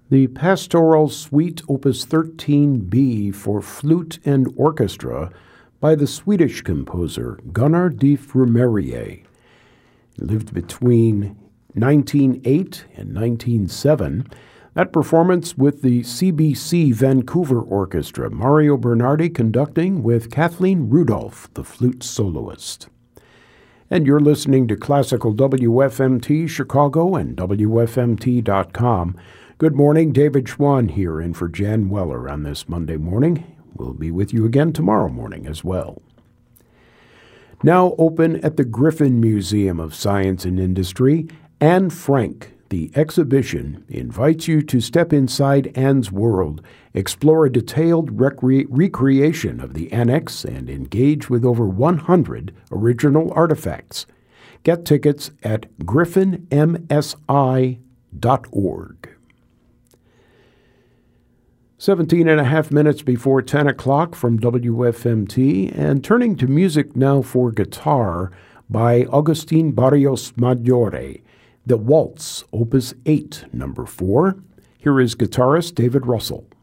The Pastoral Suite Opus 13b for flute and orchestra by the Swedish composer Gunnar de Frumerie. He lived between 1908 and 1907. That performance with the CBC Vancouver Orchestra, Mario Bernardi conducting with Kathleen Rudolph, the flute soloist. And you're listening to Classical WFMT Chicago and WFMT.com. Good morning, David Schwann here in for Jan Weller on this Monday morning. We'll be with you again tomorrow morning as well. Now open at the Griffin Museum of Science and Industry, Anne Frank, the exhibition, invites you to step inside Anne's world, explore a detailed recreation of the annex, and engage with over 100 original artifacts. Get tickets at griffinmsi.org. 17 and a half minutes before 10 o'clock from WFMT, and turning to music now for guitar by Agustin Barrios Maggiore, the Waltz, Opus 8, number 4. Here is guitarist David Russell.